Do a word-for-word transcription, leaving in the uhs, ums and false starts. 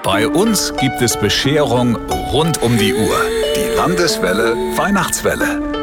Bei uns gibt es Bescherung rund um die Uhr. Die Landeswelle Weihnachtswelle.